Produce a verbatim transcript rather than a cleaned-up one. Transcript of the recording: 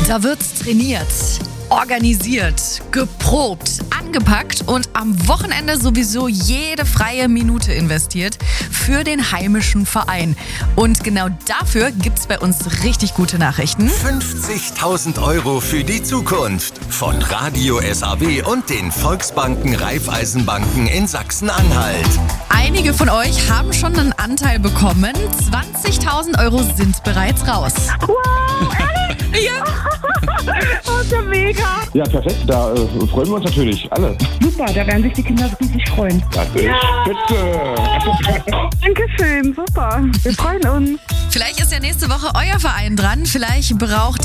Da wird trainiert, organisiert, geprobt, angepackt und am Wochenende sowieso jede freie Minute investiert für den heimischen Verein. Und genau dafür gibt's bei uns richtig gute Nachrichten. fünfzigtausend Euro für die Zukunft von Radio S A W und den Volksbanken Raiffeisenbanken in Sachsen-Anhalt. Einige von euch haben schon einen Anteil bekommen. zwanzigtausend Euro sind bereits raus. Wow, Ja. oh, ist ja mega. Ja, perfekt. Da äh, freuen wir uns natürlich alle. Super, da werden sich die Kinder riesig freuen. Das ist spitze. Dankeschön, super. Wir freuen uns. Vielleicht ist ja nächste Woche euer Verein dran. Vielleicht braucht